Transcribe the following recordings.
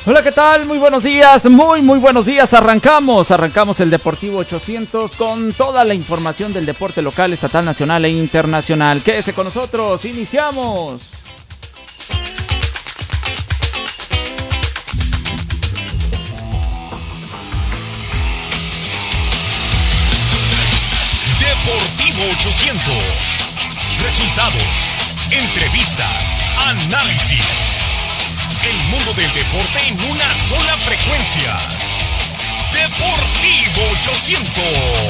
Hola, ¿qué tal? Muy buenos días, muy buenos días. Arrancamos el Deportivo 800 con toda la información del deporte local, estatal, nacional e internacional. Quédese con nosotros, iniciamos. Deportivo 800. Resultados, entrevistas, análisis. El mundo del deporte en una sola frecuencia. Deportivo 800.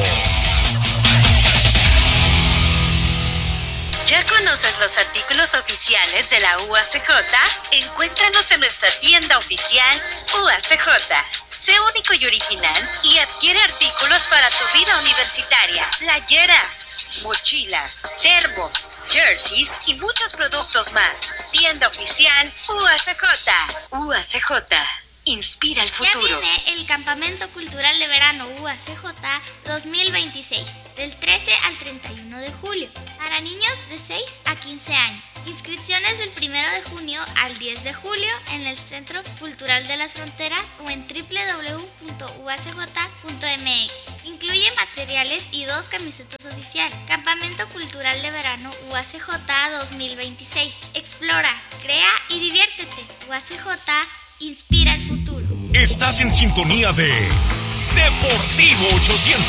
¿Ya conoces los artículos oficiales de la UACJ? Encuéntranos en nuestra tienda oficial UACJ. Sé único y original y adquiere artículos para tu vida universitaria. Playeras, mochilas, termos, jerseys y muchos productos más. Tienda oficial UACJ. UACJ. Inspira el futuro. Ya viene el Campamento Cultural de Verano UACJ 2026, del 13 al 31 de julio, para niños de 6 a 15 años. Inscripciones del 1 de junio al 10 de julio en el Centro Cultural de las Fronteras o en www.uacj.mx. Incluye materiales y 2 camisetas oficiales. Campamento Cultural de Verano UACJ 2026. Explora, crea y diviértete. UACJ inspira el futuro. Estás en sintonía de Deportivo 800.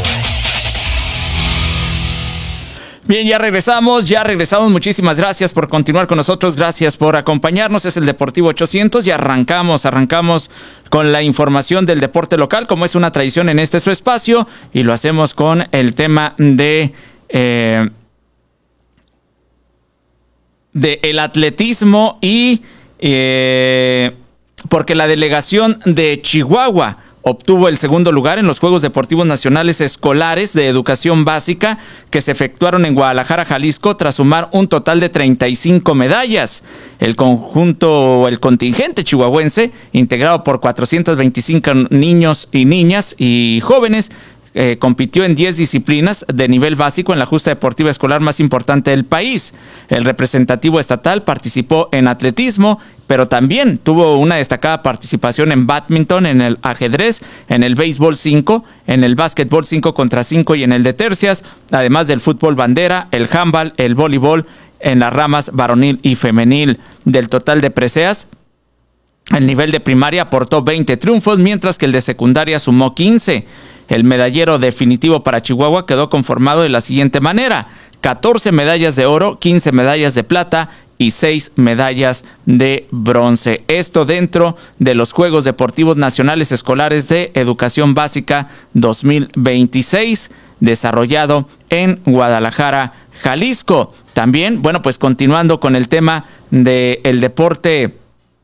Bien, ya regresamos. Muchísimas gracias por continuar con nosotros. Gracias por acompañarnos. Es el Deportivo 800 y arrancamos con la información del deporte local, como es una tradición en este su espacio, y lo hacemos con el tema de el atletismo y porque la delegación de Chihuahua obtuvo el segundo lugar en los Juegos Deportivos Nacionales Escolares de Educación Básica que se efectuaron en Guadalajara, Jalisco, tras sumar un total de 35 medallas. El contingente chihuahuense, integrado por 425 niños y niñas y jóvenes, compitió en 10 disciplinas de nivel básico en la justa deportiva escolar más importante del país. El representativo estatal participó en atletismo, pero también tuvo una destacada participación en bádminton, en el ajedrez, en el béisbol 5, en el básquetbol 5 contra 5 y en el de tercias, además del fútbol bandera, el handball, el voleibol en las ramas varonil y femenil. Del total de preseas, el nivel de primaria aportó 20 triunfos, mientras que el de secundaria sumó 15. El medallero definitivo para Chihuahua quedó conformado de la siguiente manera: 14 medallas de oro, 15 medallas de plata y 6 medallas de bronce. Esto dentro de los Juegos Deportivos Nacionales Escolares de Educación Básica 2026, desarrollado en Guadalajara, Jalisco. También, pues continuando con el tema del deporte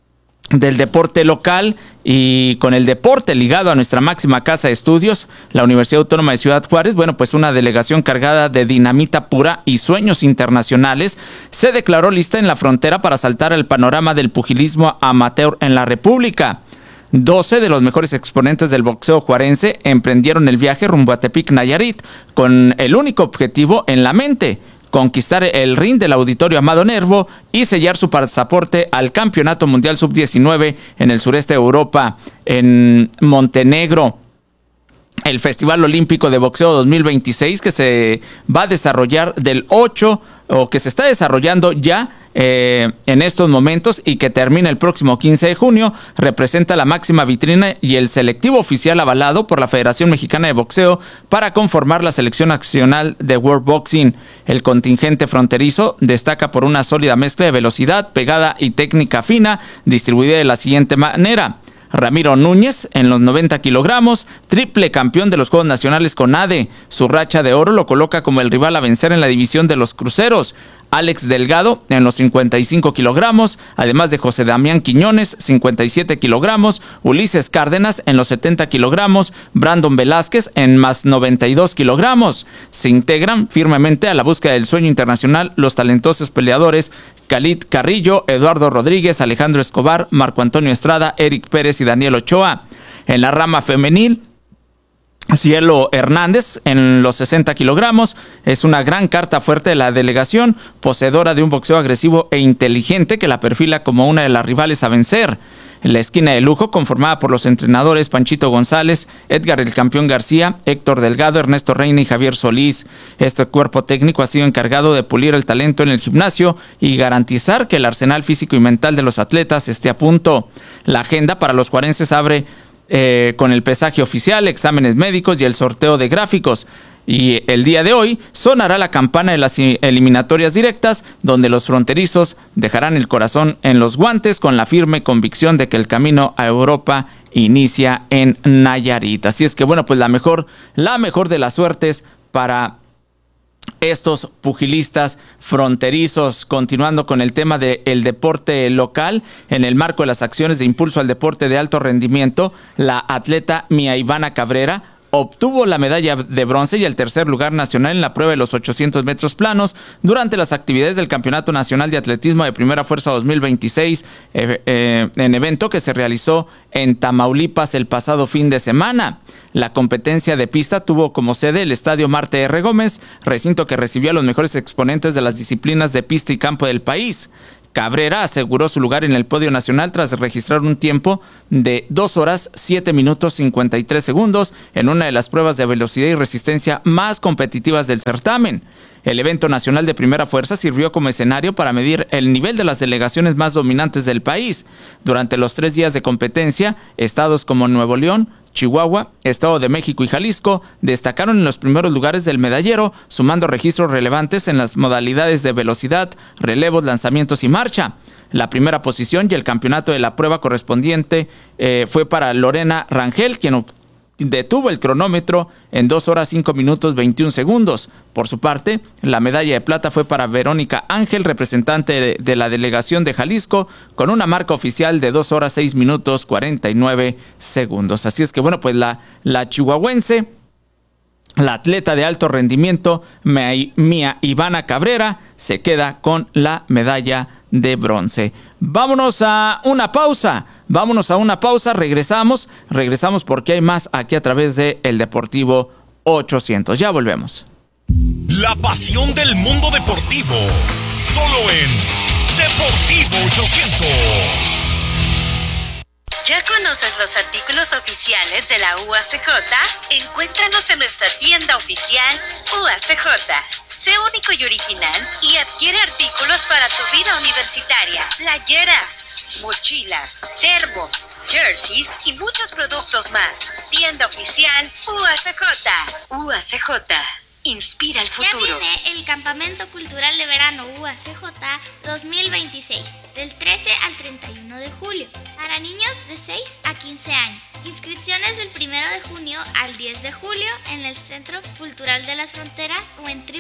local y con el deporte ligado a nuestra máxima casa de estudios, la Universidad Autónoma de Ciudad Juárez, pues una delegación cargada de dinamita pura y sueños internacionales se declaró lista en la frontera para saltar al panorama del pugilismo amateur en la República. 12 de los mejores exponentes del boxeo juarense emprendieron el viaje rumbo a Tepic, Nayarit, con el único objetivo en la mente: conquistar el ring del Auditorio Amado Nervo y sellar su pasaporte al Campeonato Mundial Sub-19 en el sureste de Europa, en Montenegro. El Festival Olímpico de Boxeo 2026, que se va a desarrollar que se está desarrollando ya en estos momentos y que termina el próximo 15 de junio, representa la máxima vitrina y el selectivo oficial avalado por la Federación Mexicana de Boxeo para conformar la selección nacional de World Boxing. El contingente fronterizo destaca por una sólida mezcla de velocidad, pegada y técnica fina, distribuida de la siguiente manera: Ramiro Núñez en los 90 kilogramos, triple campeón de los Juegos Nacionales con ADE. Su racha de oro lo coloca como el rival a vencer en la división de los cruceros. Alex Delgado en los 55 kilogramos, además de José Damián Quiñones, 57 kilogramos, Ulises Cárdenas en los 70 kilogramos, Brandon Velázquez en más 92 kilogramos. Se integran firmemente a la búsqueda del sueño internacional los talentosos peleadores Khalid Carrillo, Eduardo Rodríguez, Alejandro Escobar, Marco Antonio Estrada, Eric Pérez y Daniel Ochoa. En la rama femenil, Cielo Hernández en los 60 kilogramos es una gran carta fuerte de la delegación, poseedora de un boxeo agresivo e inteligente que la perfila como una de las rivales a vencer. La esquina de lujo, conformada por los entrenadores Panchito González, Edgar el Campeón García, Héctor Delgado, Ernesto Reina y Javier Solís. Este cuerpo técnico ha sido encargado de pulir el talento en el gimnasio y garantizar que el arsenal físico y mental de los atletas esté a punto. La agenda para los juarenses abre con el pesaje oficial, exámenes médicos y el sorteo de gráficos. Y el día de hoy sonará la campana de las eliminatorias directas, donde los fronterizos dejarán el corazón en los guantes con la firme convicción de que el camino a Europa inicia en Nayarit. Así es que bueno, pues la mejor de las suertes para estos pugilistas fronterizos. Continuando con el tema del deporte local, en el marco de las acciones de impulso al deporte de alto rendimiento, la atleta Mía Ivana Cabrera obtuvo la medalla de bronce y el tercer lugar nacional en la prueba de los 800 metros planos durante las actividades del Campeonato Nacional de Atletismo de Primera Fuerza 2026, en evento que se realizó en Tamaulipas el pasado fin de semana. La competencia de pista tuvo como sede el Estadio Marte R. Gómez, recinto que recibió a los mejores exponentes de las disciplinas de pista y campo del país. Cabrera aseguró su lugar en el podio nacional tras registrar un tiempo de 2 horas 7 minutos 53 segundos en una de las pruebas de velocidad y resistencia más competitivas del certamen. El evento nacional de primera fuerza sirvió como escenario para medir el nivel de las delegaciones más dominantes del país. Durante los 3 días de competencia, estados como Nuevo León, Chihuahua, Estado de México y Jalisco destacaron en los primeros lugares del medallero, sumando registros relevantes en las modalidades de velocidad, relevos, lanzamientos y marcha. La primera posición y el campeonato de la prueba correspondiente fue para Lorena Rangel, quien detuvo el cronómetro en 2 horas 5 minutos 21 segundos. Por su parte, la medalla de plata fue para Verónica Ángel, representante de la delegación de Jalisco, con una marca oficial de 2 horas 6 minutos 49 segundos. Así es que bueno, pues la chihuahuense, la atleta de alto rendimiento, Mía Ivana Cabrera, se queda con la medalla de bronce. Vámonos a una pausa, regresamos porque hay más aquí a través de El Deportivo 800. Ya volvemos. La pasión del mundo deportivo, solo en Deportivo 800. ¿Ya conoces los artículos oficiales de la UACJ? Encuéntranos en nuestra tienda oficial UACJ. Sé único y original y adquiere artículos para tu vida universitaria. Playeras, mochilas, termos, jerseys y muchos productos más. Tienda oficial UACJ. UACJ. Inspira el futuro. Ya viene el Campamento Cultural de Verano UACJ 2026, del 13 al 31 de julio, para niños de 6 a 15 años. Inscripciones del 1 de junio al 10 de julio en el Centro Cultural de las Fronteras o en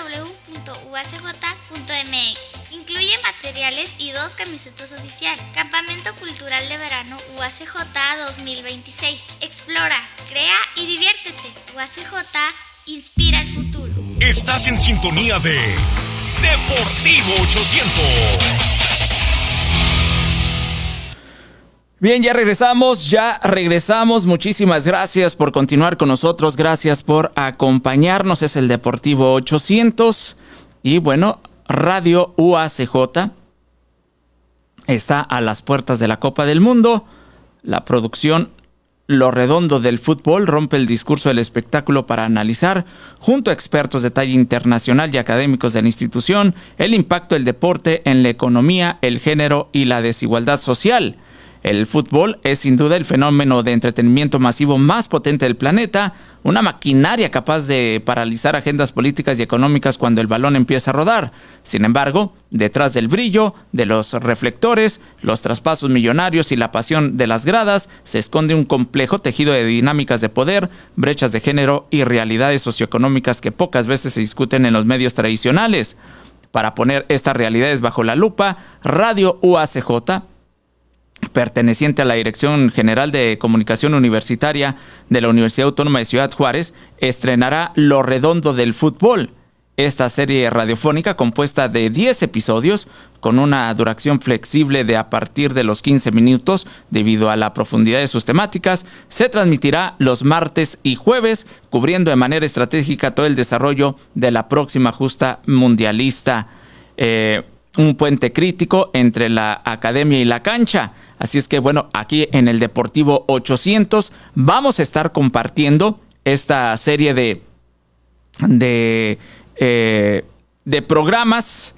www.uacj.mx. Incluye materiales y 2 camisetas oficiales. Campamento Cultural de Verano UACJ 2026. Explora, crea y diviértete. UACJ inspira el futuro. Estás en sintonía de Deportivo 800. Bien, ya regresamos. Muchísimas gracias por continuar con nosotros. Gracias por acompañarnos. Es el Deportivo 800. Y bueno, Radio UACJ está a las puertas de la Copa del Mundo. La producción Lo Redondo del Fútbol rompe el discurso del espectáculo para analizar, junto a expertos de talla internacional y académicos de la institución, el impacto del deporte en la economía, el género y la desigualdad social. El fútbol es sin duda el fenómeno de entretenimiento masivo más potente del planeta, una maquinaria capaz de paralizar agendas políticas y económicas cuando el balón empieza a rodar. Sin embargo, detrás del brillo, de los reflectores, los traspasos millonarios y la pasión de las gradas, se esconde un complejo tejido de dinámicas de poder, brechas de género y realidades socioeconómicas que pocas veces se discuten en los medios tradicionales. Para poner estas realidades bajo la lupa, Radio UACJ, perteneciente a la Dirección General de Comunicación Universitaria de la Universidad Autónoma de Ciudad Juárez, estrenará Lo Redondo del Fútbol. Esta serie radiofónica, compuesta de 10 episodios, con una duración flexible de a partir de los 15 minutos, debido a la profundidad de sus temáticas, se transmitirá los martes y jueves, cubriendo de manera estratégica todo el desarrollo de la próxima justa mundialista. un puente crítico entre la academia y la cancha. Así es que bueno, aquí en el Deportivo 800 vamos a estar compartiendo esta serie de programas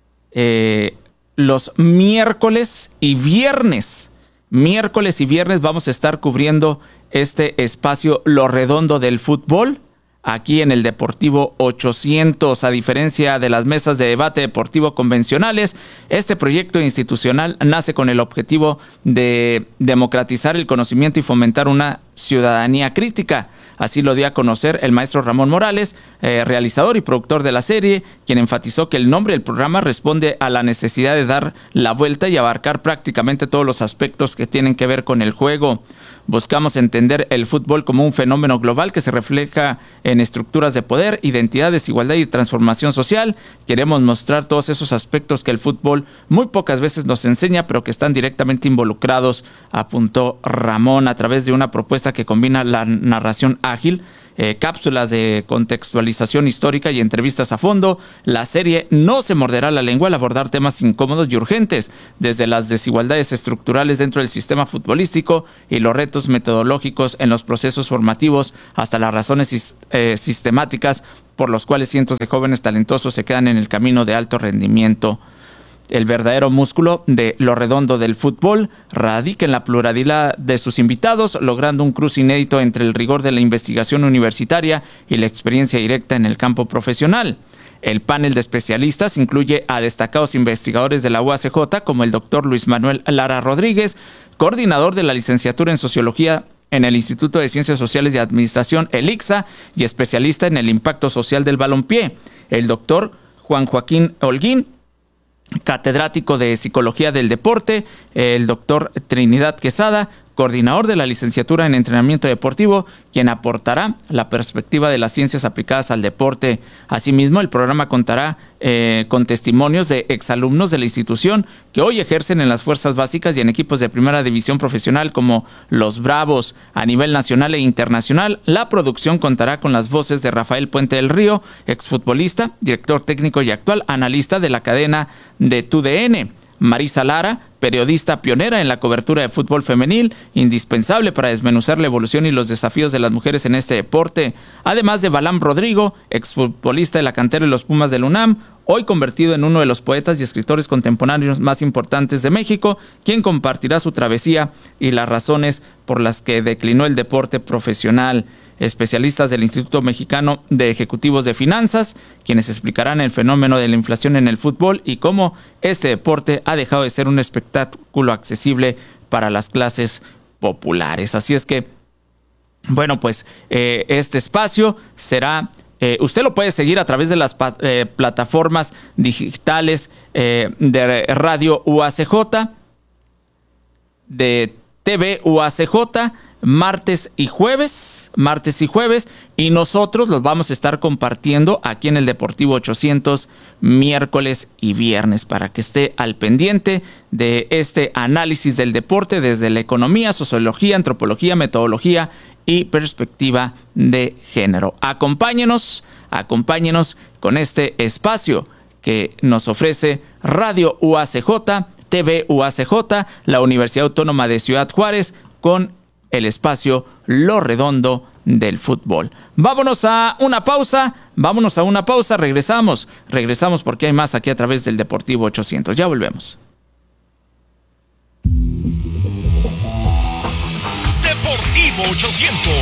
los miércoles y viernes. Miércoles y viernes vamos a estar cubriendo este espacio Lo Redondo del Fútbol aquí en el Deportivo 800. A diferencia de las mesas de debate deportivo convencionales, este proyecto institucional nace con el objetivo de democratizar el conocimiento y fomentar una ciudadanía crítica. Así lo dio a conocer el maestro Ramón Morales, realizador y productor de la serie, quien enfatizó que el nombre del programa responde a la necesidad de dar la vuelta y abarcar prácticamente todos los aspectos que tienen que ver con el juego. Buscamos entender el fútbol como un fenómeno global que se refleja en estructuras de poder, identidad, desigualdad y transformación social. Queremos mostrar todos esos aspectos que el fútbol muy pocas veces nos enseña, pero que están directamente involucrados, apuntó Ramón, a través de una propuesta que combina la narración ágil, cápsulas de contextualización histórica y entrevistas a fondo. La serie no se morderá la lengua al abordar temas incómodos y urgentes, desde las desigualdades estructurales dentro del sistema futbolístico y los retos metodológicos en los procesos formativos, hasta las razones sistemáticas por los cuales cientos de jóvenes talentosos se quedan en el camino de alto rendimiento. El verdadero músculo de Lo Redondo del Fútbol radica en la pluralidad de sus invitados, logrando un cruce inédito entre el rigor de la investigación universitaria y la experiencia directa en el campo profesional. El panel de especialistas incluye a destacados investigadores de la UACJ, como el doctor Luis Manuel Lara Rodríguez, coordinador de la licenciatura en Sociología en el Instituto de Ciencias Sociales y Administración, el ICSA, y especialista en el impacto social del balompié, el doctor Juan Joaquín Holguín, catedrático de Psicología del Deporte, el doctor Trinidad Quesada, coordinador de la licenciatura en Entrenamiento Deportivo, quien aportará la perspectiva de las ciencias aplicadas al deporte. Asimismo, el programa contará con testimonios de exalumnos de la institución que hoy ejercen en las fuerzas básicas y en equipos de primera división profesional como los Bravos. A nivel nacional e internacional, la producción contará con las voces de Rafael Puente del Río, exfutbolista, director técnico y actual analista de la cadena de TUDN; Marisa Lara, periodista pionera en la cobertura de fútbol femenil, indispensable para desmenuzar la evolución y los desafíos de las mujeres en este deporte; además de Balam Rodrigo, exfutbolista de la cantera de los Pumas del UNAM, hoy convertido en uno de los poetas y escritores contemporáneos más importantes de México, quien compartirá su travesía y las razones por las que declinó el deporte profesional. Especialistas del Instituto Mexicano de Ejecutivos de Finanzas, quienes explicarán el fenómeno de la inflación en el fútbol y cómo este deporte ha dejado de ser un espectáculo accesible para las clases populares. Así es que, bueno, pues este espacio será... usted lo puede seguir a través de las plataformas digitales de Radio UACJ, de TV UACJ, martes y jueves, y nosotros los vamos a estar compartiendo aquí en el Deportivo 800 miércoles y viernes, para que esté al pendiente de este análisis del deporte desde la economía, sociología, antropología, metodología y perspectiva de género. Acompáñenos con este espacio que nos ofrece Radio UACJ, TV UACJ, la Universidad Autónoma de Ciudad Juárez, con el espacio Lo Redondo del Fútbol. Vámonos a una pausa, regresamos porque hay más aquí a través del Deportivo 800. Ya volvemos. Deportivo 800.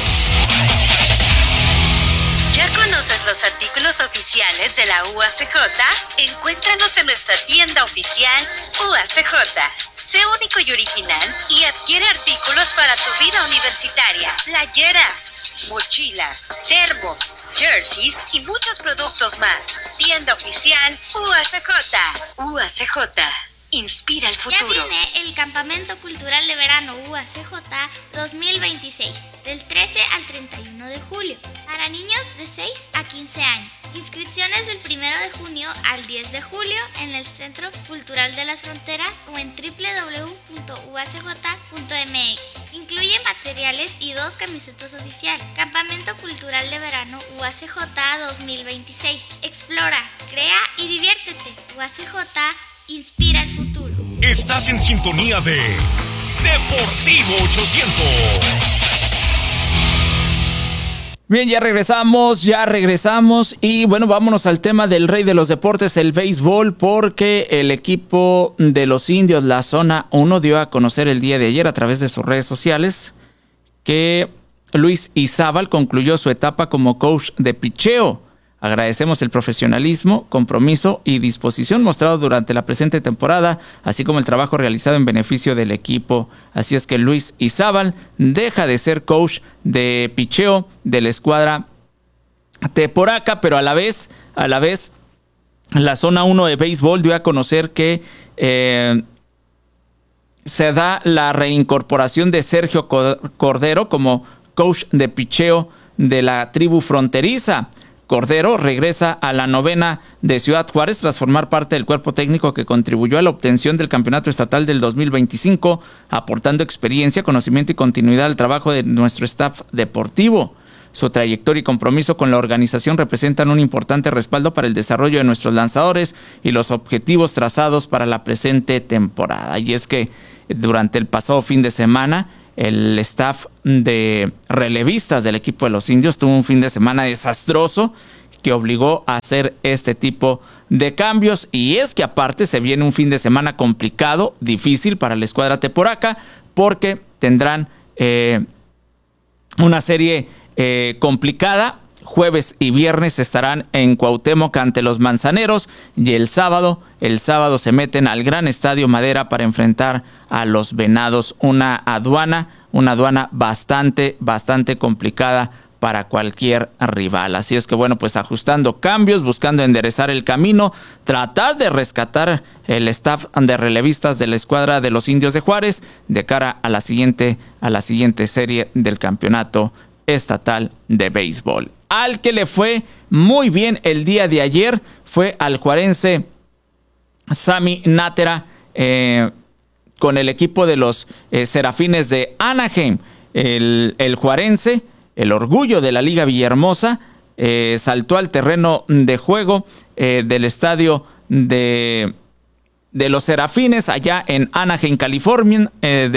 ¿Ya conoces los artículos oficiales de la UACJ? Encuéntranos en nuestra tienda oficial UACJ. Sé único y original y adquiere artículos para tu vida universitaria. Playeras, mochilas, termos, jerseys y muchos productos más. Tienda oficial UACJ. UACJ. Inspira el futuro. Ya viene el Campamento Cultural de Verano UACJ 2026, del 13 al 31 de julio, para niños de 6 a 15 años. Inscripciones del 1 de junio al 10 de julio en el Centro Cultural de las Fronteras o en www.uacj.mx. Incluye materiales y 2 camisetas oficiales. Campamento Cultural de Verano UACJ 2026. Explora, crea y diviértete. UACJ inspira el futuro. Estás en sintonía de Deportivo 800. Bien, ya regresamos y bueno, vámonos al tema del rey de los deportes, el béisbol, porque el equipo de los Indios, la Zona 1, dio a conocer el día de ayer a través de sus redes sociales que Luis Izábal concluyó su etapa como coach de picheo. Agradecemos el profesionalismo, compromiso y disposición mostrado durante la presente temporada, así como el trabajo realizado en beneficio del equipo. Así es que Luis Izábal deja de ser coach de picheo de la escuadra Teporaca, pero a la vez la Zona 1 de béisbol dio a conocer que se da la reincorporación de Sergio Cordero como coach de picheo de la tribu fronteriza. Cordero regresa a la 9ª de Ciudad Juárez tras formar parte del cuerpo técnico que contribuyó a la obtención del campeonato estatal del 2025, aportando experiencia, conocimiento y continuidad al trabajo de nuestro staff deportivo. Su trayectoria y compromiso con la organización representan un importante respaldo para el desarrollo de nuestros lanzadores y los objetivos trazados para la presente temporada. Y es que durante el pasado fin de semana, el staff de relevistas del equipo de los Indios tuvo un fin de semana desastroso que obligó a hacer este tipo de cambios, y es que aparte se viene un fin de semana complicado, difícil para la escuadra Teporaca, porque tendrán una serie complicada. Jueves y viernes estarán en Cuauhtémoc ante los Manzaneros, y el sábado se meten al Gran Estadio Madera para enfrentar a los Venados, una aduana bastante complicada para cualquier rival. Así es que bueno, pues ajustando cambios, buscando enderezar el camino, tratar de rescatar el staff de relevistas de la escuadra de los Indios de Juárez de cara a la siguiente serie del campeonato estatal de béisbol. Al que le fue muy bien el día de ayer fue al juarense Sammy Nájera con el equipo de los Serafines de Anaheim. El juarense, el orgullo de la Liga Villahermosa, saltó al terreno de juego del estadio de los Serafines allá en Anaheim, California,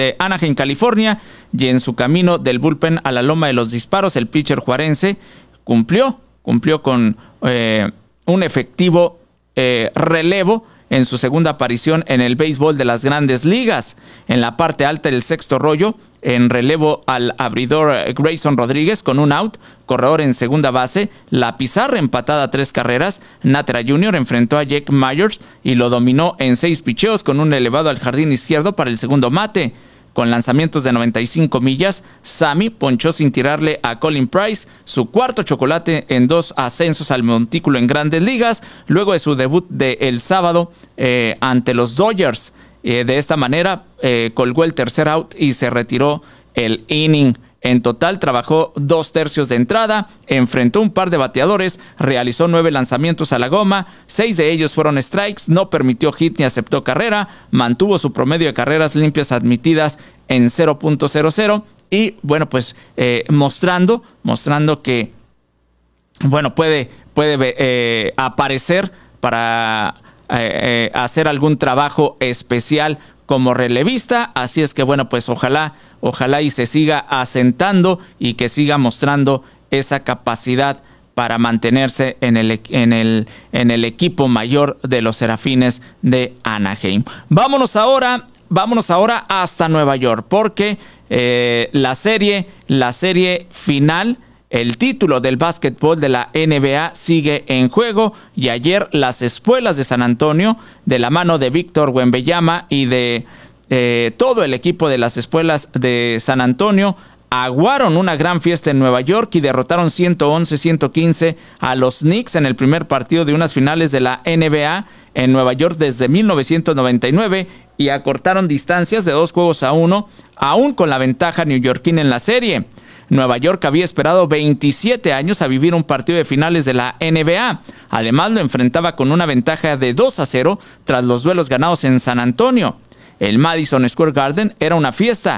y en su camino del bullpen a la loma de los disparos, el pitcher juarense cumplió con un efectivo relevo en su segunda aparición en el béisbol de las Grandes Ligas. En la parte alta del sexto rollo, en relevo al abridor Grayson Rodríguez con un out, corredor en segunda base, la pizarra empatada a 3 carreras, Nájera Jr. enfrentó a Jake Myers y lo dominó en 6 picheos con un elevado al jardín izquierdo para el segundo mate. Con lanzamientos de 95 millas, Sammy ponchó sin tirarle a Colin Price, su cuarto chocolate en 2 ascensos al montículo en Grandes Ligas, luego de su debut el sábado ante los Dodgers. De esta manera colgó el tercer out y se retiró el inning. En total trabajó 2/3 de entrada, enfrentó un par de bateadores, realizó 9 lanzamientos a la goma, 6 de ellos fueron strikes, no permitió hit ni aceptó carrera, mantuvo su promedio de carreras limpias admitidas en 0.00 y bueno, pues mostrando que bueno, puede aparecer para hacer algún trabajo especial como relevista. Así es que bueno, pues ojalá y se siga asentando y que siga mostrando esa capacidad para mantenerse en el equipo mayor de los Serafines de Anaheim. Vámonos ahora hasta Nueva York, porque la serie final, el título del básquetbol de la NBA sigue en juego, y ayer las Espuelas de San Antonio, de la mano de Víctor Wembanyama y de todo el equipo de las Espuelas de San Antonio, aguaron una gran fiesta en Nueva York y derrotaron 111-115 a los Knicks en el primer partido de unas finales de la NBA en Nueva York desde 1999, y acortaron distancias de 2-1, aún con la ventaja neoyorquina en la serie. Nueva York había esperado 27 años a vivir un partido de finales de la NBA. Además, lo enfrentaba con una ventaja de 2-0 tras los duelos ganados en San Antonio. El Madison Square Garden era una fiesta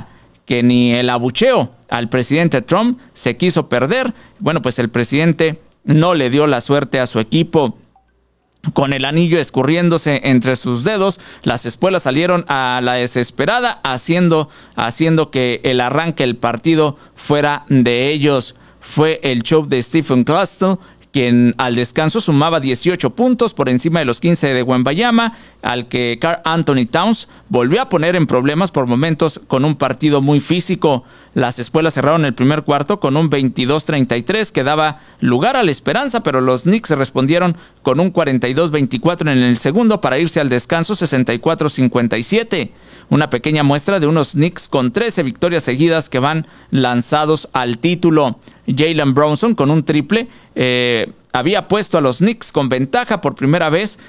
que ni el abucheo al presidente Trump se quiso perder. Bueno, pues el presidente no le dio la suerte a su equipo. Con el anillo escurriéndose entre sus dedos, las espuelas salieron a la desesperada, haciendo que el arranque del partido fuera de ellos. Fue el show de Stephen Castle, quien al descanso sumaba 18 puntos por encima de los 15 de Wembanyama, al que Karl Anthony Towns volvió a poner en problemas por momentos con un partido muy físico. Las espuelas cerraron el primer cuarto con un 22-33 que daba lugar a la esperanza, pero los Knicks respondieron con un 42-24 en el segundo para irse al descanso 64-57. Una pequeña muestra de unos Knicks con 13 victorias seguidas que van lanzados al título. Jalen Brunson con un triple había puesto a los Knicks con ventaja por primera vez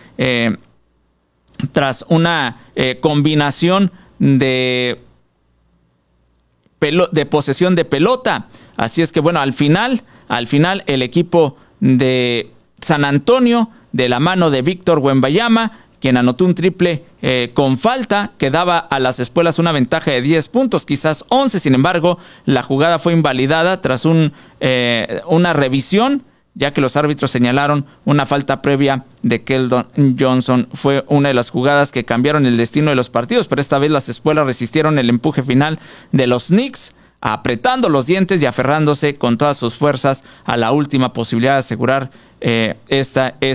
tras una combinación de posesión de pelota. Así es que bueno, al final el equipo de San Antonio, de la mano de Víctor Wembanyama, quien anotó un triple con falta que daba a las espuelas una ventaja de 10 puntos, quizás 11. Sin embargo, la jugada fue invalidada tras una revisión, ya que los árbitros señalaron una falta previa de Keldon Johnson. Fue una de las jugadas que cambiaron el destino de los partidos, pero esta vez las espuelas resistieron el empuje final de los Knicks, apretando los dientes y aferrándose con todas sus fuerzas a la última posibilidad de asegurar esta